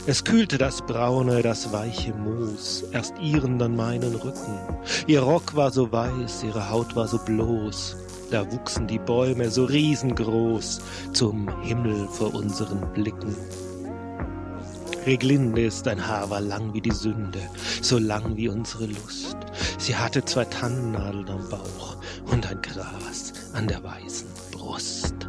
Es kühlte das braune, das weiche Moos, erst ihren, dann meinen Rücken. Ihr Rock war so weiß, ihre Haut war so bloß, da wuchsen die Bäume so riesengroß zum Himmel vor unseren Blicken. Reglindis, dein Haar war lang wie die Sünde, so lang wie unsere Lust. Sie hatte 2 Tannennadeln am Bauch und ein Gras an der weißen Brust.